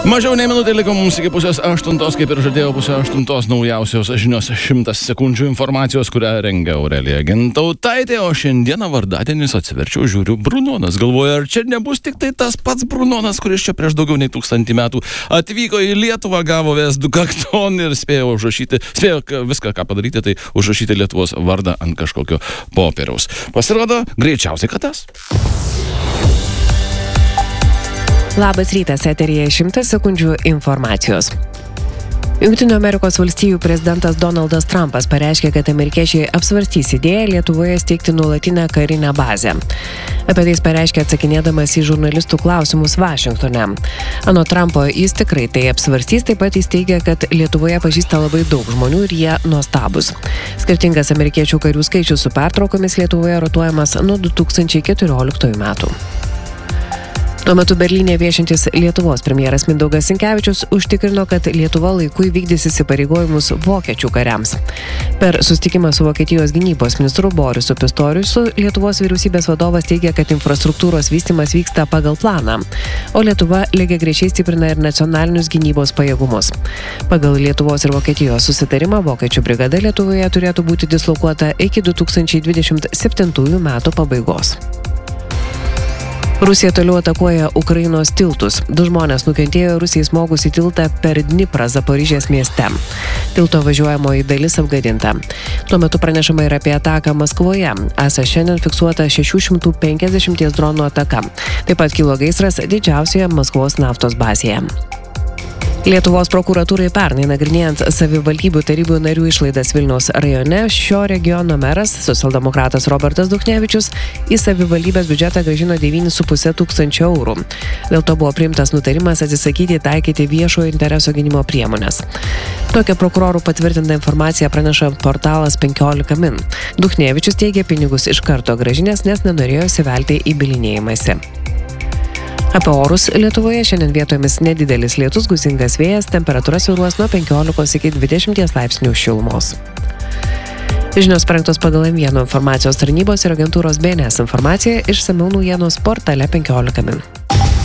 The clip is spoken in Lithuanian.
Mažiau nei minutė liko mums iki 7:30, kaip ir žadėjau, 7:30 naujausios žinios 100 sekundžių informacijos, kurią rengia Aurelija Gintautaitė, o šiandieną vardadienis atsiverčiau, žiūriu, Brunonas. Galvoju, ar čia nebus tik tai tas pats Brunonas, kuris čia prieš daugiau nei 1000 metų atvyko į Lietuvą, gavo VS2 kakton ir spėjo viską, ką padaryti, tai užrašyti Lietuvos vardą ant kažkokio popieriaus. Pasirodo, greičiausiai, kad tas. Labas rytas, eteryje 100 sekundžių informacijos. Jungtinių Amerikos valstijų prezidentas Donaldas Trumpas pareiškė, kad amerikiečiai apsvarstys idėją Lietuvoje steigti nuolatinę karinę bazę. Apie tai jis pareiškė atsakinėdamas į žurnalistų klausimus Vašingtone. Anot Trumpo, jis tikrai tai apsvarstys, taip pat jis teigia, kad Lietuvoje pažįsta labai daug žmonių ir jie nuostabus. Skirtingas amerikiečių karių skaičius su pertraukomis Lietuvoje rotuojamas nuo 2014 metų. Tuo metu Berlyne viešintis Lietuvos premjeras Mindaugas Sinkevičius užtikrino, kad Lietuva laiku įvykdys įsipareigojimus vokiečių kariams. Per susitikimą su Vokietijos gynybos ministru Borisu Pistoriusu Lietuvos vyriausybės vadovas teigia, kad infrastruktūros vystymas vyksta pagal planą, o Lietuva lygiagrečiai stiprina ir nacionalinius gynybos pajėgumus. Pagal Lietuvos ir Vokietijos susitarimą vokiečių brigada Lietuvoje turėtų būti dislokuota iki 2027 metų pabaigos. Rusija toliau atakuoja Ukrainos tiltus. 2 žmonės nukentėjo Rusijai smogus į tiltą per Dniprą Zaporižės mieste. Tilto važiuojamoji dalis apgadinta. Tuo metu pranešama ir apie ataką Maskvoje. Esą šiandien fiksuota 650 dronų ataka. Taip pat kilo gaisras didžiausioje Maskvos naftos bazėje. Lietuvos prokuratūrai pernai nagrinėjant savivaldybių tarybų narių išlaidas Vilniaus rajone, šio regiono meras, socialdemokratas Robertas Duchnevičius, į savivaldybės biudžetą grąžino 9,5 tūkstančio eurų. Dėl to buvo priimtas nutarimas atsisakyti taikyti viešojo intereso gynimo priemonės. Tokią prokurorų patvirtintą informaciją praneša portalas 15 min. Duchnevičius teigia pinigus iš karto grąžinęs, nes nenorėjo įsivelti į bylinėjimąsi. Apie orus Lietuvoje šiandien vietomis nedidelis lietus, gūsingas vėjas, temperatūra svyruos nuo 15 iki 20 laipsnių šilumos. Žinios parengtos pagal M1 informacijos tarnybos ir agentūros BNS informaciją, išsamiau naujienos portale 15 min.